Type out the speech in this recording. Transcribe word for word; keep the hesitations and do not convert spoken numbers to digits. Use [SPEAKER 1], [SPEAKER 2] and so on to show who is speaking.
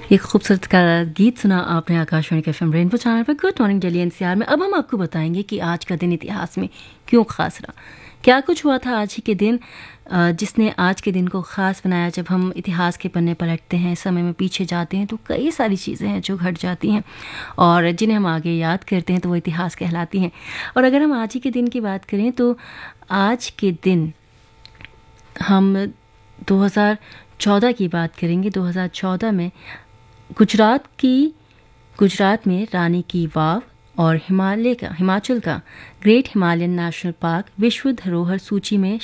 [SPEAKER 1] एक खूबसूरत का गीत सुना आपने आकाशवाणी के एफएम रेनबो चैनल पर। गुड मॉर्निंग दिल्ली एनसीआर में अब हम आपको बताएंगे कि आज का दिन इतिहास में क्यों खास रहा, क्या कुछ हुआ था आज ही के दिन जिसने आज के दिन को ख़ास बनाया। जब हम इतिहास के पन्ने पलटते हैं, समय में पीछे जाते हैं, तो कई सारी चीज़ें हैं जो घट जाती हैं और जिन्हें हम आगे याद करते हैं तो वो इतिहास कहलाती हैं। और अगर हम आज ही के दिन की बात करें तो आज के दिन हम दो हज़ार चौदह की बात करेंगे। दो हज़ार चौदह में गुजरात की गुजरात में रानी की वाव और हिमालय का हिमाचल का ग्रेट हिमालयन नेशनल पार्क विश्व धरोहर सूची में